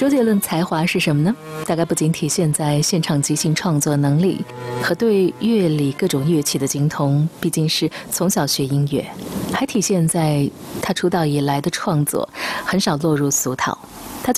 周杰伦才华是什么呢？大概不仅体现在现场即兴创作能力和对乐理各种乐器的精通，毕竟是从小学音乐，还体现在他出道以来的创作很少落入俗套。